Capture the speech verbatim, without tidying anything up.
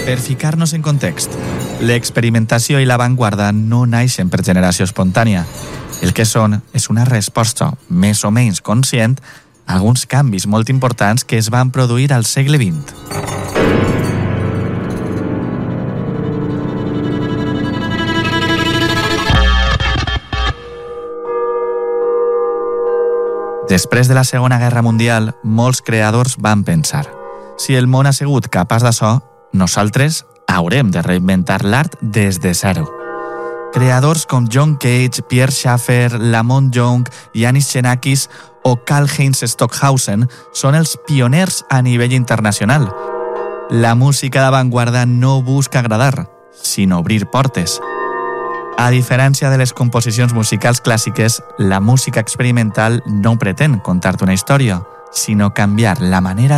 Per ficar-nos en context, l'experimentació i l'avantguarda no naixen per generació espontània. El que són és una resposta més o menys conscient a alguns canvis molt importants que es van produir al segle vint. Després de la Segona Guerra Mundial, molts creadors van pensar: si el món ha sigut capaç d'això, nosaltres haurem de reinventar l'art des de zero. Creadors com John Cage, Pierre Schaeffer, Lamont Young, Yanis Xenakis o Karl-Heinz Stockhausen són els pioners a nivell internacional. La música d'avantguarda no busca agradar, sinó obrir portes. A diferència de les composicions musicals clàssiques, la música experimental no pretén contar-te una història, sinó canviar la manera